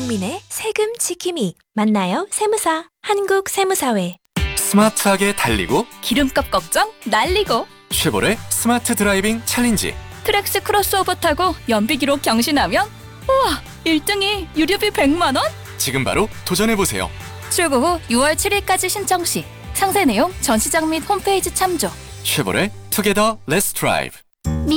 국민의 세금 지킴이. 만나요 세무사. 한국세무사회. 스마트하게 달리고 기름값 걱정 날리고 쉐보레 스마트 드라이빙 챌린지. 트랙스 크로스오버 타고 연비 기록 경신하면 우와 1등이 유류비 100만 원? 지금 바로 도전해보세요. 출고 후 6월 7일까지 신청 시 상세 내용 전시장 및 홈페이지 참조. 쉐보레 투게더 렛츠 드라이브.